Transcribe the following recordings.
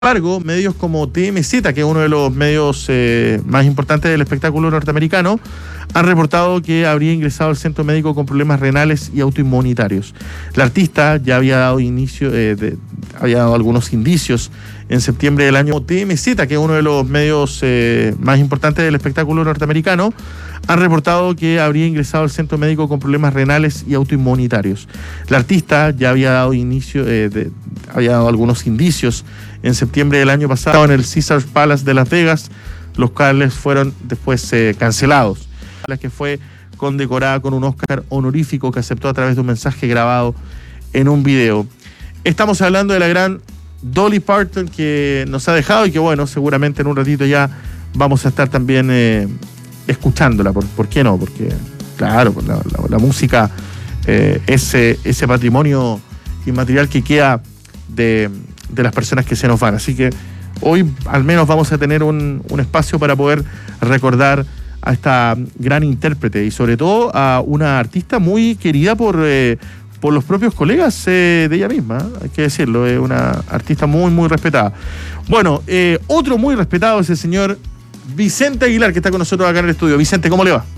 embargo, medios como TMZ, que es uno de los medios más importantes del espectáculo norteamericano, han reportado que habría ingresado al centro médico con problemas renales y autoinmunitarios. La artista ya había dado había dado algunos indicios en septiembre del año. TMZ, que es uno de los medios más importantes del espectáculo norteamericano, han reportado que habría ingresado al centro médico con problemas renales y autoinmunitarios. La artista ya había dado había dado algunos indicios en septiembre del año pasado en el Caesars Palace de Las Vegas, los cuales fueron después cancelados. La que fue condecorada con un Oscar honorífico que aceptó a través de un mensaje grabado en un video. Estamos hablando de la gran Dolly Parton, que nos ha dejado y que, bueno, seguramente en un ratito ya vamos a estar también escuchándola. ¿Por qué no? Porque, claro, la música, ese patrimonio inmaterial que queda de las personas que se nos van. Así que hoy al menos vamos a tener un espacio para poder recordar a esta gran intérprete y sobre todo a una artista muy querida por los propios colegas de ella misma, hay que decirlo, es una artista muy, muy respetada. Bueno, otro muy respetado es el señor Vicente Aguilar, que está con nosotros acá en el estudio. Vicente, ¿cómo le va?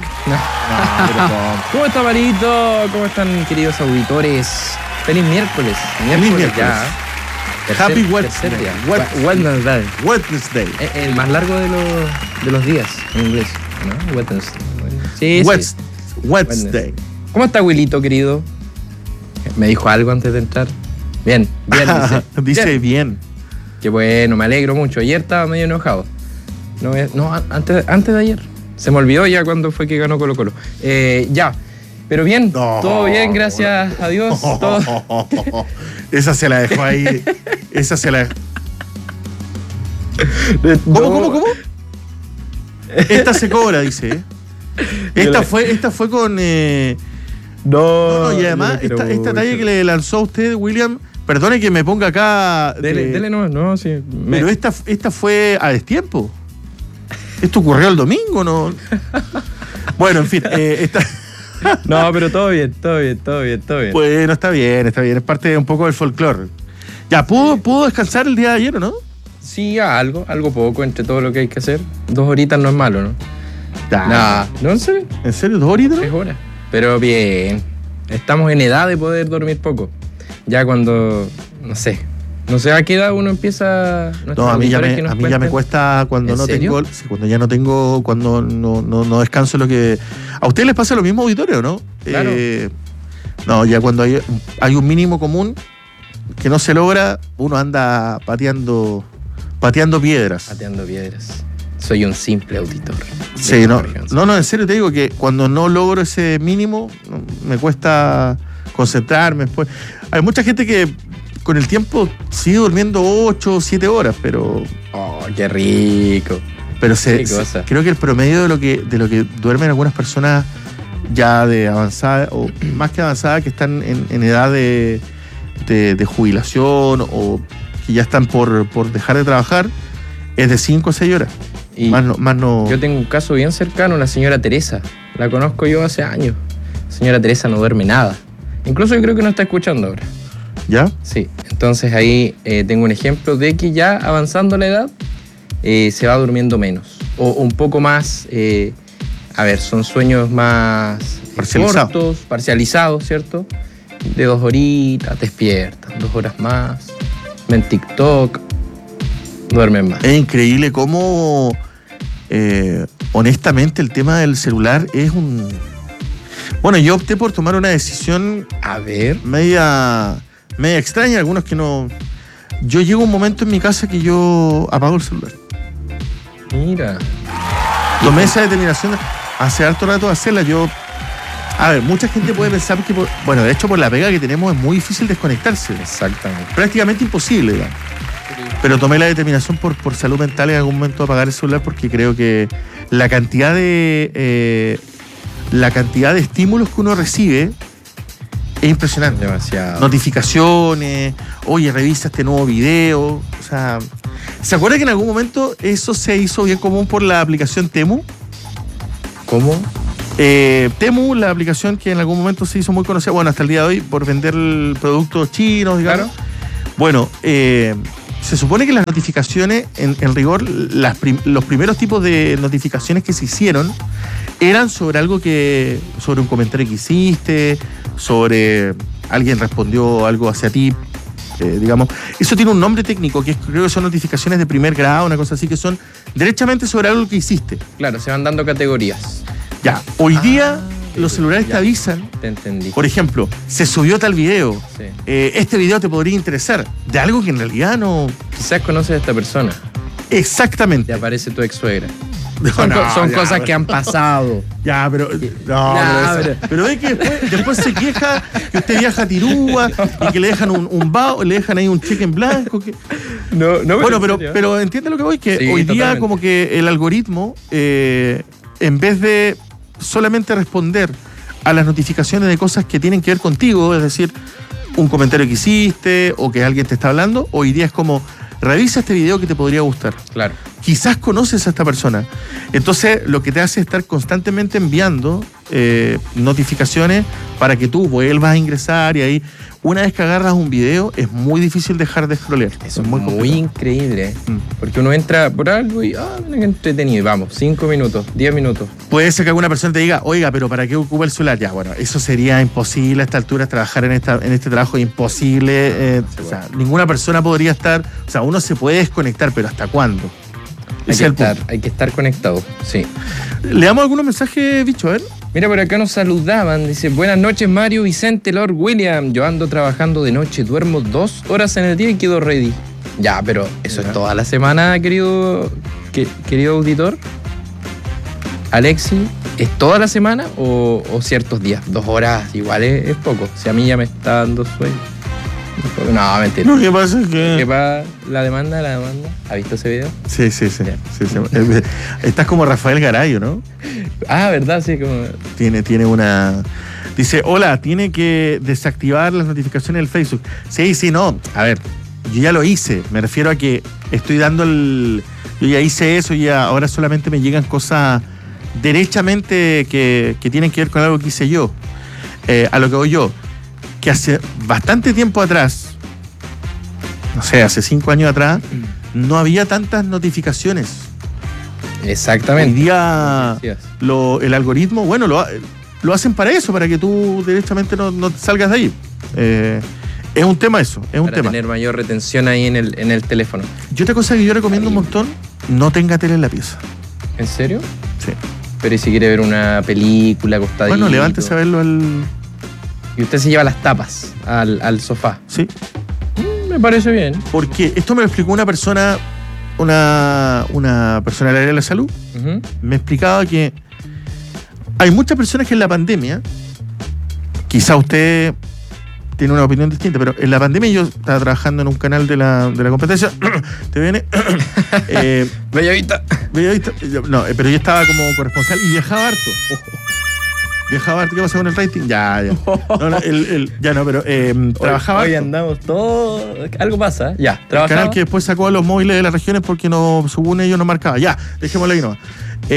¿Cómo está, Marito? ¿Cómo están, queridos auditores? Feliz miércoles. Miércoles. Ya. Happy Wednesday. Wednesday. El más largo de los días en inglés, ¿no? Wednesday. Sí. Wednesday. ¿Cómo está, Wilito, querido? ¿Me dijo algo antes de entrar? Bien, dice bien. Qué bueno, me alegro mucho. Ayer estaba medio enojado. Antes de ayer. Se me olvidó ya cuando fue que ganó Colo Colo. Ya. Pero bien, todo bien, gracias a Dios. Todo. Esa se la dejó ahí. ¿Cómo? Esta se cobra, dice. Esta fue con... No, y además, esta talla que le lanzó a usted, William, perdone que me ponga acá... Dele no, sí. Pero esta fue a destiempo. Esto ocurrió el domingo, ¿no? Bueno, en fin, No, pero todo bien. Bueno, está bien. Es parte de un poco del folclore. Ya, ¿pudo descansar el día de ayer o no? Sí, algo poco entre todo lo que hay que hacer. 2 horitas no es malo, ¿no? ¿No? ¿En serio? ¿En serio? 2 horitas? 3 horas. Pero bien, estamos en edad de poder dormir poco. Ya cuando, no sé a qué edad uno empieza... No, a mí ya me cuesta cuando no tengo... Cuando ya no tengo, cuando no descanso lo que... ¿A ustedes les pasa lo mismo, auditorio, no? Claro. No, ya cuando hay un mínimo común que no se logra, uno anda pateando piedras. Soy un simple auditor. Sí, no, en serio te digo que cuando no logro ese mínimo, me cuesta concentrarme después. Hay mucha gente que con el tiempo sigue durmiendo 8 o 7 horas, pero... ¡Oh, qué rico! Pero creo que el promedio de lo que duermen algunas personas ya de avanzada, o más que avanzada, que están en edad de jubilación o que ya están por dejar de trabajar, es de 5 o 6 horas. Y más no. Yo tengo un caso bien cercano, la señora Teresa. La conozco yo hace años. La señora Teresa no duerme nada. Incluso yo creo que no está escuchando ahora. ¿Ya? Sí. Entonces ahí tengo un ejemplo de que ya avanzando la edad se va durmiendo menos. O un poco más, son sueños más cortos, parcializados, ¿cierto? De 2 horitas, despiertan, 2 horas más. Ven TikTok, duermen más. Es increíble cómo, honestamente, el tema del celular es un... Bueno, yo opté por tomar una decisión... media extraña, algunos que no... Yo llego a un momento en mi casa que yo apago el celular. Mira. Tomé esa determinación hace harto rato de hacerla. Mucha gente puede pensar que... de hecho, por la pega que tenemos es muy difícil desconectarse. Exactamente. Prácticamente imposible, digamos. Pero tomé la determinación por salud mental en algún momento de apagar el celular porque creo que la cantidad de estímulos que uno recibe es impresionante. Demasiado. Notificaciones, oye, revisa este nuevo video. O sea, ¿se acuerda que en algún momento eso se hizo bien común por la aplicación Temu? ¿Cómo? Temu, la aplicación que en algún momento se hizo muy conocida, hasta el día de hoy, por vender productos chinos, digamos. Claro. Bueno, se supone que las notificaciones, en rigor, los primeros tipos de notificaciones que se hicieron eran sobre sobre un comentario que hiciste, sobre alguien respondió algo hacia ti, digamos. Eso tiene un nombre técnico, creo que son notificaciones de primer grado, una cosa así, que son derechamente sobre algo que hiciste. Claro, se van dando categorías. Ya, hoy día los celulares te avisan. Te entendí. Por ejemplo, se subió tal video. Sí. Este video te podría interesar. De algo que en realidad no. Quizás conoces a esta persona. Exactamente. Te aparece tu ex suegra. No, Son ya, cosas que han pasado. Ya, pero. No, pero ve que después se queja que usted viaja a Tirúa y que le dejan le dejan ahí un cheque en blanco. No, bueno, pero entiende lo que voy, que sí, hoy día totalmente. como que el algoritmo, en vez de solamente responder a las notificaciones de cosas que tienen que ver contigo, es decir, un comentario que hiciste o que alguien te está hablando, hoy día es como, revisa este video que te podría gustar. Claro. Quizás conoces a esta persona. Entonces, lo que te hace es estar constantemente enviando notificaciones para que tú vuelvas a ingresar y ahí, una vez que agarras un video, es muy difícil dejar de scrollear. Eso es muy increíble, porque uno entra por algo y, mira qué entretenido, y vamos, 5 minutos, 10 minutos. Puede ser que alguna persona te diga, oiga, pero ¿para qué ocupa el celular? Ya, bueno, eso sería imposible a esta altura, trabajar en este trabajo, imposible. O sea, ninguna persona podría estar, o sea, uno se puede desconectar, pero ¿hasta cuándo? Hay que estar conectado, sí. ¿Le damos algunos mensajes, bicho? A ver. Mira, por acá nos saludaban. Dice, buenas noches, Mario, Vicente, Lord William. Yo ando trabajando de noche, duermo 2 horas en el día y quedo ready. Ya, pero eso es toda la semana, querido auditor. Alexi, ¿es toda la semana o ciertos días? 2 horas igual es poco. Si a mí ya me está dando sueño. No, mentira. Lo que pasa es que... ¿Qué pasa? La demanda. ¿Ha visto ese video? Sí. Estás como Rafael Garayo, ¿no? Ah, ¿verdad? Sí, como... Tiene una... Dice, hola, tiene que desactivar las notificaciones del Facebook. Sí, no. A ver, yo ya lo hice. Me refiero a que estoy dando yo ya hice eso y ahora solamente me llegan cosas derechamente que tienen que ver con algo que hice yo. A lo que voy yo. Que hace bastante tiempo atrás, no sé, hace 5 años atrás, no había tantas notificaciones. Exactamente. Hoy día el algoritmo, bueno, lo hacen para eso, para que tú directamente no salgas de ahí. Es un tema eso, es un para tema. Tener mayor retención ahí en el teléfono. Y otra cosa que yo recomiendo un montón, no tenga tele en la pieza. ¿En serio? Sí. Pero ¿y si quiere ver una película acostadito? Bueno, levántese a verlo Y usted se lleva las tapas al sofá. Sí. Me parece bien. Porque esto me lo explicó una persona del área de la salud. Uh-huh. Me explicaba que hay muchas personas que en la pandemia, quizá usted tiene una opinión distinta, pero en la pandemia yo estaba trabajando en un canal de la competencia, te viene, Bellavista. No, pero yo estaba como corresponsal y viajaba harto. Viajaba harto, ¿qué pasa con el rating? Ya. No, pero trabajaba hoy harto. andamos todos, algo pasa, ya, El trabajaba. canal que después sacó a los móviles de las regiones porque no, según ellos no marcaba. Ya, dejémoslo ahí nomás.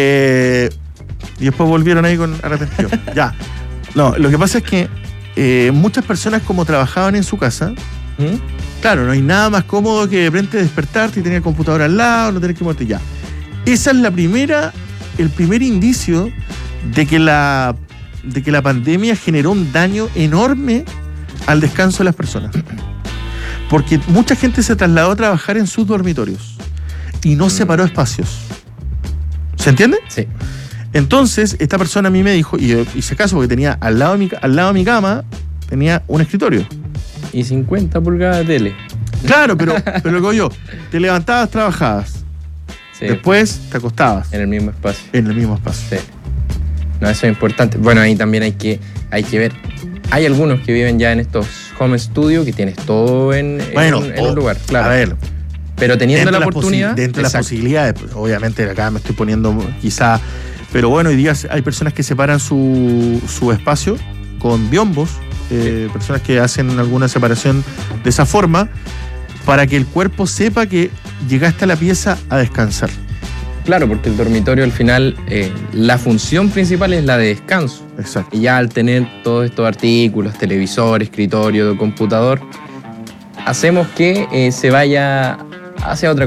Y después volvieron ahí con arrepentido. Ya. No, lo que pasa es que muchas personas como trabajaban en su casa, claro, no hay nada más cómodo que de repente despertarte y tener el computador al lado, no tener que moverte ya. Esa es el primer indicio de que la pandemia generó un daño enorme al descanso de las personas. Porque mucha gente se trasladó a trabajar en sus dormitorios y no separó espacios. ¿Se entiende? Sí. Entonces, esta persona a mí me dijo, y yo hice caso porque tenía al lado de mi cama, tenía un escritorio. Y 50 pulgadas de tele. Claro, pero lo que digo yo, te levantabas, trabajabas. Sí. Después te acostabas. En el mismo espacio. En el mismo espacio. Sí. No, eso es importante. Bueno, ahí también hay que ver. Hay algunos que viven ya en estos home studio que tienes todo en un lugar. Claro. A ver. Pero teniendo la oportunidad. Dentro de las posibilidades, pues, obviamente acá me estoy poniendo quizá. Pero bueno, hoy día hay personas que separan su espacio con biombos, personas que hacen alguna separación de esa forma, para que el cuerpo sepa que llegaste a la pieza a descansar. Claro, porque el dormitorio al final, la función principal es la de descanso. Exacto. Y ya al tener todos estos artículos, televisor, escritorio, computador, hacemos que se vaya hacia otra